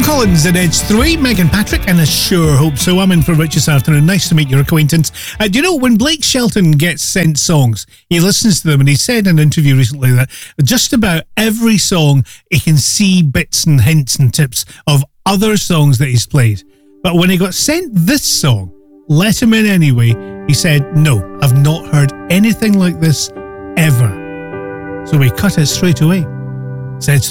Collins at Edge 3, Megan Patrick, and I sure hope so. I'm in for Rich this afternoon. Nice to meet your acquaintance. Do you know, when Blake Shelton gets sent songs, he listens to them, and he said in an interview recently that just about every song he can see bits and hints and tips of other songs that he's played. But when he got sent this song, Let Him In Anyway, he said, no, I've not heard anything like this ever. So we cut it straight away. Said